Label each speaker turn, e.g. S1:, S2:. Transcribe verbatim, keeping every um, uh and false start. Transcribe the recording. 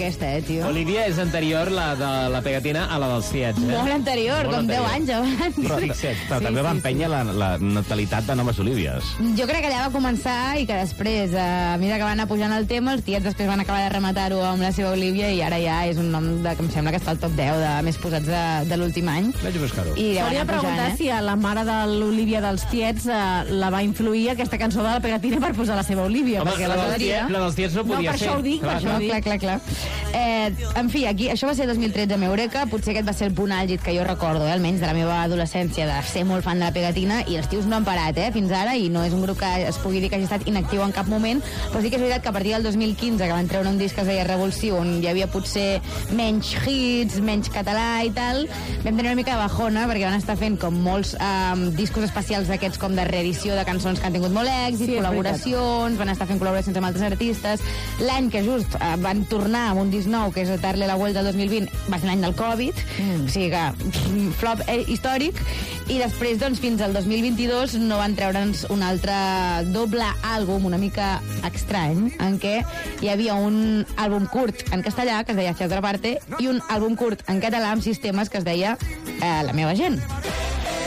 S1: aquesta, eh, tio.
S2: Olivia és anterior, la de la pegatina, a la dels Fiets, eh?
S1: Molt anterior,
S2: Molt
S1: com
S2: anterior.
S1: deu anys abans.
S3: Però,
S2: Fixa't.
S3: però
S1: Sí,
S3: també va
S1: sí,
S3: empènyer la, la natalitat de noves Olívies.
S1: Jo crec que allà va començar i que després, eh, a mesura que va anar pujant el tema, els tiets després van acabar de rematar-ho amb la seva Olivia i ara ja és un nom de, que em sembla que està al top deu de més posats de, de l'últim any.
S2: Vaig a buscar-ho.
S1: I ja va
S4: Hauria
S1: anar
S4: de preguntar
S1: pujant, eh?
S4: si a la mare de l'Olivia dels Tiets eh, la va influir aquesta cançó de la pegatina per posar la seva Olivia.
S2: Home,
S4: perquè
S2: la, dels
S4: l'altre dia-
S2: tiets, la dels tiets no
S4: No,
S2: podia
S4: per
S2: ser.
S4: això ho dic, per això
S1: No,
S4: ho dic.
S1: clar, clar, clar. Eh, en fi, aquí, això va ser dos mil tretze amb Eureka, potser aquest va ser el punt àlgid que jo recordo, eh, almenys de la meva adolescència, de ser molt fan de la pegatina, i els tios no han parat, eh, fins ara, i no és un grup que es pugui dir que hagi estat inactiu en cap moment, però sí que és veritat que a partir del dos mil quinze, que van treure un disc que es deia Revulsió, on hi havia potser menys hits, menys català i tal, vam tenir una mica de bajona, perquè van estar fent com molts eh, discos especials d'aquests com de reedició de cançons que han tingut molt èxit,
S4: Sí, és
S1: col·laboracions, van estar fent col·laboracions amb altres artistes. L'any que just eh, van tornar amb un disc nou, que és Darle la Vuelta dos mil vint, va ser l'any del Covid, mm. o sigui que pff, flop eh, històric, i després doncs fins al dos mil vint-i-dos no van treure'ns un altre doble àlbum una mica estrany, en què hi havia un àlbum curt en castellà que es deia Hacia otra parte i un àlbum curt en català amb sistemes que es deia eh, La meva gent.